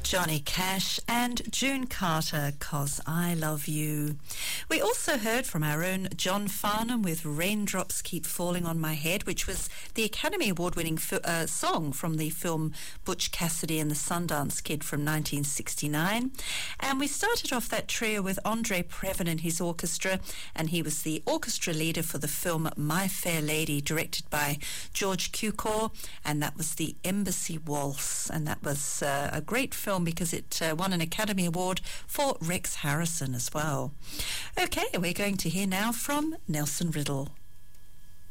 Johnny Cash and June Carter, 'Cause I Love You. We also heard from our own John Farnham with Raindrops Keep Falling on My Head, which was the Academy Award-winning song from the film Butch Cassidy and the Sundance Kid from 1969. And we started off that trio with Andre Previn and his orchestra, and he was the orchestra leader for the film My Fair Lady, directed by George Cukor, and that was the Embassy Waltz, and that was a great film because it won an Academy Award for Rex Harrison as well. Okay, we're going to hear now from Nelson Riddle.